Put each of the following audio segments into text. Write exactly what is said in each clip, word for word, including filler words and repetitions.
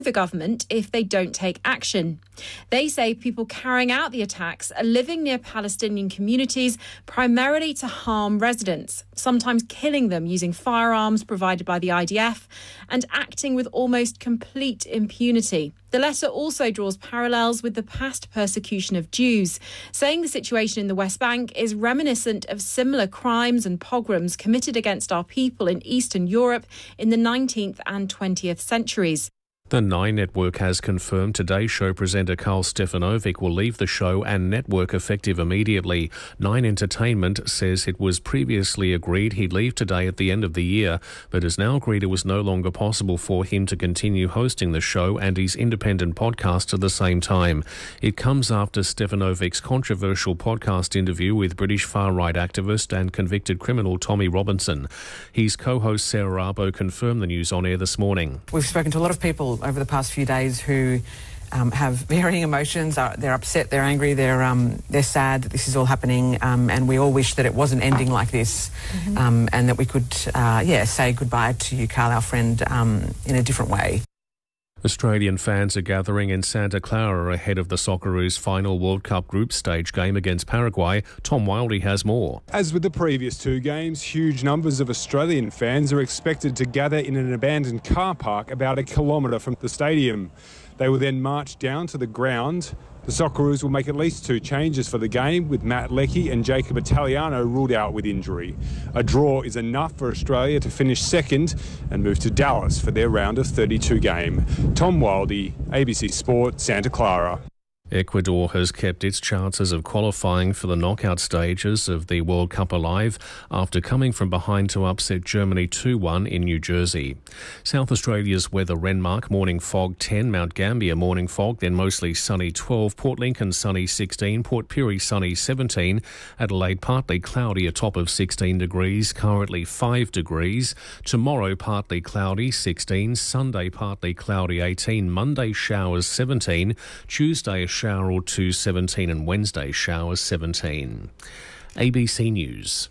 the government if they don't take action. They say people carrying out the attacks are living near Palestinian communities primarily to harm residents, sometimes killing them using firearms provided by the I D F and acting with almost complete impunity. The letter also draws parallels with the past persecution of Jews, saying the situation in the West Bank is reminiscent of similar crimes and pogroms committed against our people in Eastern Europe in the nineteenth and twentieth centuries. The Nine Network has confirmed today show presenter Karl Stefanovic will leave the show and network effective immediately. Nine Entertainment says it was previously agreed he'd leave today at the end of the year, but has now agreed it was no longer possible for him to continue hosting the show and his independent podcast at the same time. It comes after Stefanovic's controversial podcast interview with British far-right activist and convicted criminal Tommy Robinson. His co-host Sarah Arbo confirmed the news on air this morning. We've spoken to a lot of people over the past few days who um, have varying emotions. Uh, they're upset, they're angry, they're um, they're sad that this is all happening, um, and we all wish that it wasn't ending like this, mm-hmm. um, and that we could, uh, yeah, say goodbye to you, Karl, our friend, um, in a different way. Australian fans are gathering in Santa Clara ahead of the Socceroos' final World Cup group stage game against Paraguay. Tom Wildey has more. As with the previous two games, huge numbers of Australian fans are expected to gather in an abandoned car park about a kilometre from the stadium. They will then march down to the ground. The Socceroos will make at least two changes for the game, with Matt Leckie and Jacob Italiano ruled out with injury. A draw is enough for Australia to finish second and move to Dallas for their round of thirty-two game. Tom Wildey, A B C Sport, Santa Clara. Ecuador has kept its chances of qualifying for the knockout stages of the World Cup alive after coming from behind to upset Germany two one in New Jersey. South Australia's weather: Renmark, morning fog ten, Mount Gambier, morning fog, then mostly sunny twelve, Port Lincoln sunny sixteen, Port Pirie sunny seventeen, Adelaide partly cloudy, a top of sixteen degrees, currently five degrees. Tomorrow partly cloudy sixteen, Sunday partly cloudy eighteen, Monday showers seventeen, Tuesday a shower or two seventeen, and Wednesday showers seventeen. A B C News.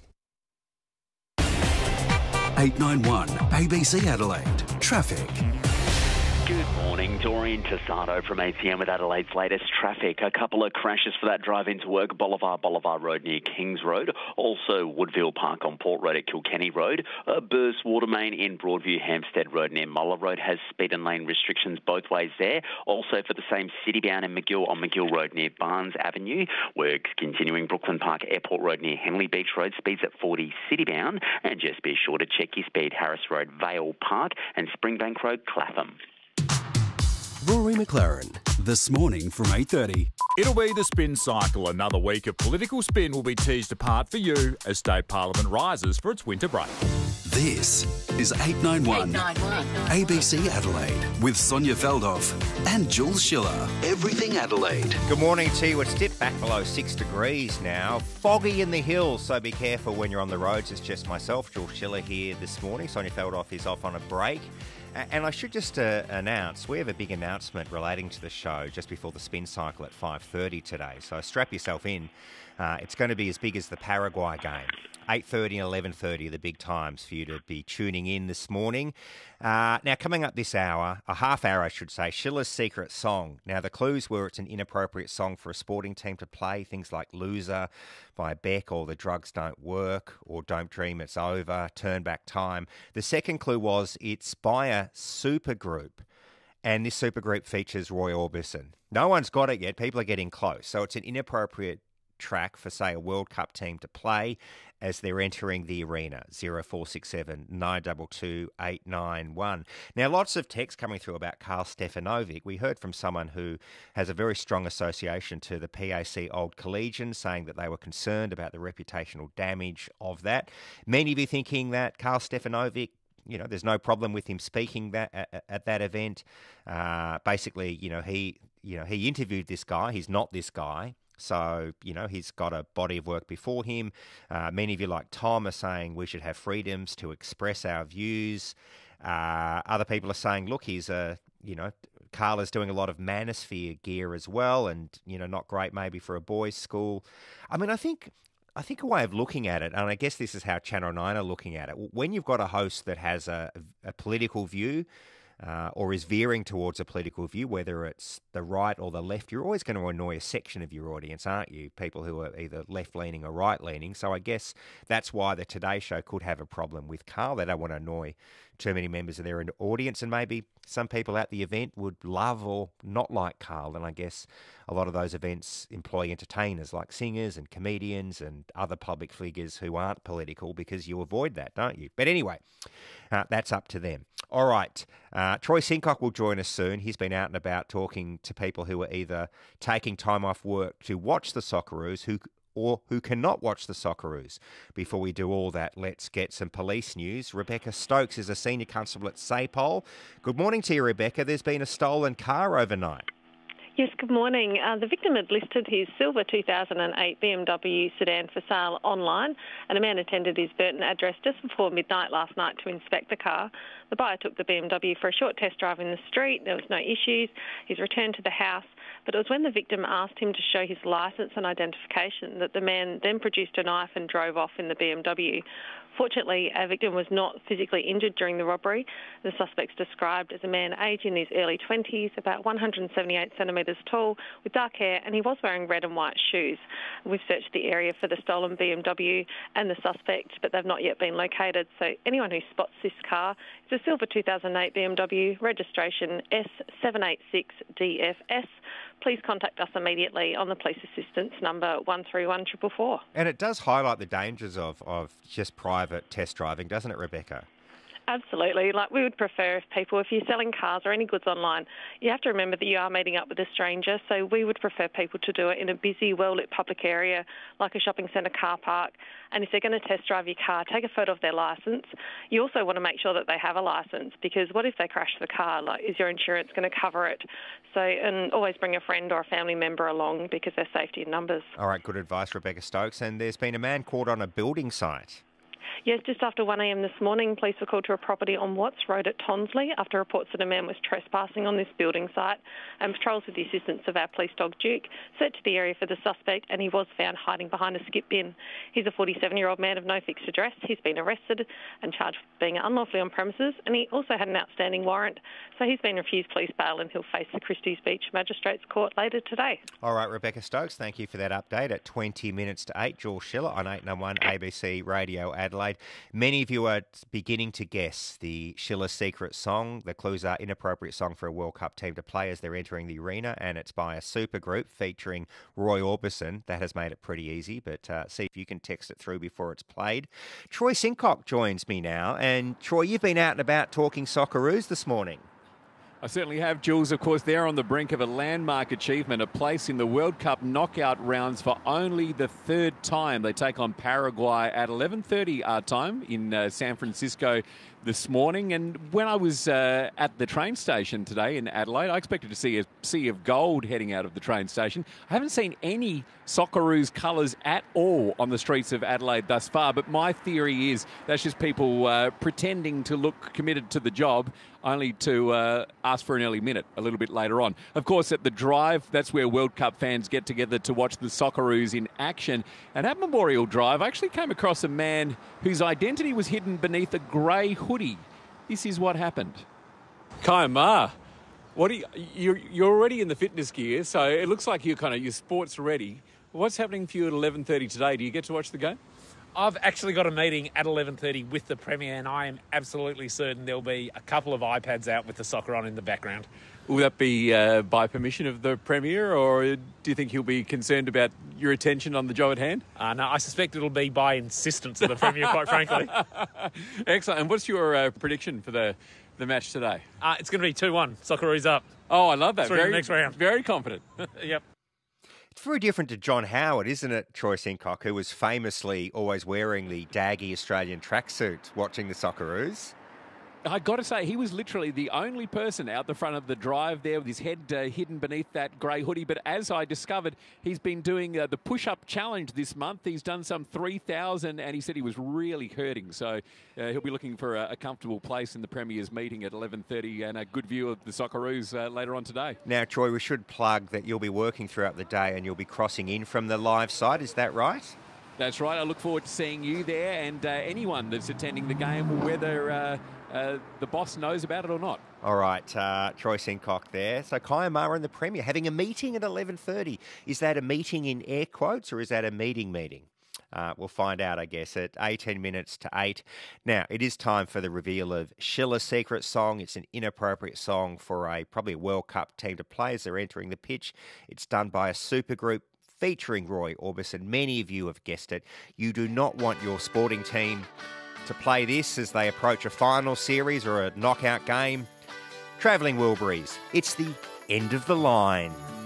eight nine one A B C Adelaide. Traffic. Good morning, Dorian Tassado from A C M with Adelaide's latest traffic. A couple of crashes for that drive into work. Bolivar Boulevard Road near Kings Road. Also Woodville Park on Port Road at Kilkenny Road. A burst water main in Broadview Hampstead Road near Muller Road has speed and lane restrictions both ways there. Also for the same city-bound in McGill on McGill Road near Barnes Avenue. Works continuing Brooklyn Park Airport Road near Henley Beach Road. Speeds at forty city-bound. And just be sure to check your speed. Harris Road Vale Park and Springbank Road Clapham. Rory McLaren, This Morning from eight thirty. It'll be the spin cycle. Another week of political spin will be teased apart for you as State Parliament rises for its winter break. This is eight nine one A B C Adelaide with Sonia Feldhoff and Jules Schiller. Everything Adelaide. Good morning to you. It's dipped back below six degrees now. Foggy in the hills, so be careful when you're on the roads. It's just myself, Jules Schiller, here this morning. Sonia Feldhoff is off on a break. And I should just uh, announce, we have a big announcement relating to the show just before the spin cycle at five thirty today. So strap yourself in. Uh, it's going to be as big as the Paraguay game. eight thirty and eleven thirty are the big times for you to be tuning in this morning. Uh, now, coming up this hour, a half hour I should say, Schiller's Secret Song. Now, the clues were it's an inappropriate song for a sporting team to play, things like Loser by Beck or The Drugs Don't Work or Don't Dream It's Over, Turn Back Time. The second clue was it's by a supergroup, and this supergroup features Roy Orbison. No one's got it yet. People are getting close. So it's an inappropriate track for, say, a World Cup team to play as they're entering the arena. zero four six seven nine two two eight nine one. Now, lots of text coming through about Karl Stefanovic. We heard from someone who has a very strong association to the P A C Old Collegians, saying that they were concerned about the reputational damage of that. Many of you thinking that Karl Stefanovic, you know, there's no problem with him speaking that at, at that event. Uh, basically, you know, he, you know, he interviewed this guy. He's not this guy. So, you know, he's got a body of work before him. Uh, many of you, like Tom, are saying we should have freedoms to express our views. Uh, other people are saying, look, he's a, you know, Karl is doing a lot of manosphere gear as well, and, you know, not great maybe for a boys' school. I mean, I think... I think a way of looking at it, and I guess this is how Channel nine are looking at it, when you've got a host that has a, a political view, uh, or is veering towards a political view, whether it's the right or the left, you're always going to annoy a section of your audience, aren't you? People who are either left-leaning or right-leaning. So I guess that's why the Today Show could have a problem with Carl. They don't want to annoy too many members of their audience, and maybe some people at the event would love or not like Carl. And I guess a lot of those events employ entertainers like singers and comedians and other public figures who aren't political, because you avoid that, don't you? But anyway, uh, that's up to them. All right, uh, Troy Sincock will join us soon. He's been out and about talking to people who are either taking time off work to watch the Socceroos, who or who cannot watch the Socceroos. Before we do all that, let's get some police news. Rebecca Stokes is a senior constable at SAPOL. Good morning to you, Rebecca. There's been a stolen car overnight. Yes, good morning. Uh, the victim had listed his silver two thousand eight B M W sedan for sale online, and a man attended his Burton address just before midnight last night to inspect the car. The buyer took the B M W for a short test drive in the street. There was no issues. He's returned to the house, but it was when the victim asked him to show his licence and identification that the man then produced a knife and drove off in the B M W. Fortunately, our victim was not physically injured during the robbery. The suspect's described as a man aged in his early twenties, about one hundred seventy-eight centimetres tall, with dark hair, and he was wearing red and white shoes. We've searched the area for the stolen B M W and the suspect, but they've not yet been located. So anyone who spots this car, it's a silver two thousand eight B M W, registration S seven eight six D F S. Please contact us immediately on the police assistance number one three one four four four. And it does highlight the dangers of, of just private test driving, doesn't it, Rebecca? Absolutely. Like, we would prefer if people, if you're selling cars or any goods online, you have to remember that you are meeting up with a stranger. So we would prefer people to do it in a busy, well-lit public area like a shopping centre car park. And if they're going to test drive your car, take a photo of their licence. You also want to make sure that they have a licence, because what if they crash the car? Like, is your insurance going to cover it? So, and always bring a friend or a family member along, because there's safety in numbers. All right, good advice, Rebecca Stokes. And there's been a man caught on a building site. Yes, just after one a m this morning, police were called to a property on Watts Road at Tonsley after reports that a man was trespassing on this building site, and patrols with the assistance of our police dog Duke set to the area for the suspect, and he was found hiding behind a skip bin. He's a forty-seven-year-old man of no fixed address. He's been arrested and charged with being unlawfully on premises, and he also had an outstanding warrant. So he's been refused police bail, and he'll face the Christies Beach Magistrates Court later today. All right, Rebecca Stokes, thank you for that update at twenty minutes to eight. Jules Schiller on eight ninety-one A B C Radio Adelaide. Many of you are beginning to guess the Schiller secret song. The clues are inappropriate song for a World Cup team to play as they're entering the arena, and it's by a supergroup featuring Roy Orbison. That has made it pretty easy, but uh, see if you can text it through before it's played. Troy Sincock joins me now, and Troy, you've been out and about talking Socceroos this morning. I certainly have, Jules. Of course, they're on the brink of a landmark achievement, a place in the World Cup knockout rounds for only the third time. They take on Paraguay at eleven thirty our time in uh, San Francisco this morning. And when I was uh, at the train station today in Adelaide, I expected to see a sea of gold heading out of the train station. I haven't seen any Socceroos colours at all on the streets of Adelaide thus far, but my theory is that's just people uh, pretending to look committed to the job, only to uh, ask for an early minute a little bit later on. Of course, at the Drive, that's where World Cup fans get together to watch the Socceroos in action. And at Memorial Drive, I actually came across a man whose identity was hidden beneath a grey hoodie. This is what happened. Kai Ma, what are you, you're, you're already in the fitness gear, so it looks like you're kind of you're sports ready. What's happening for you at eleven thirty today? Do you get to watch the game? I've actually got a meeting at eleven thirty with the Premier, and I am absolutely certain there'll be a couple of iPads out with the soccer on in the background. Will that be uh, by permission of the Premier, or do you think he'll be concerned about your attention on the job at hand? Uh, no, I suspect it'll be by insistence of the Premier, quite frankly. Excellent. And what's your uh, prediction for the, the match today? Uh, it's going to be two one. Socceroos up. Oh, I love that. Through very, the next round. Very confident. Yep. It's very different to John Howard, isn't it, Troy Sincock, who was famously always wearing the daggy Australian tracksuit watching the Socceroos? I got to say, he was literally the only person out the front of the Drive there with his head uh, hidden beneath that grey hoodie. But as I discovered, he's been doing uh, the push-up challenge this month. He's done some three thousand, and he said he was really hurting. So uh, he'll be looking for a, a comfortable place in the Premier's meeting at eleven thirty and a good view of the Socceroos uh, later on today. Now, Troy, we should plug that you'll be working throughout the day and you'll be crossing in from the live side. Is that right? That's right. I look forward to seeing you there and uh, anyone that's attending the game, whether uh, uh, the boss knows about it or not. All right, uh, Troy Sincock there. So Kai and Mara and the Premier having a meeting at eleven thirty. Is that a meeting in air quotes or is that a meeting meeting? Uh, we'll find out, I guess, at eighteen minutes to eight. Now, it is time for the reveal of Schiller's secret song. It's an inappropriate song for a probably a World Cup team to play as they're entering the pitch. It's done by a supergroup featuring Roy Orbison. Many of you have guessed it. You do not want your sporting team to play this as they approach a final series or a knockout game. Travelling Wilburys, it's the end of the line.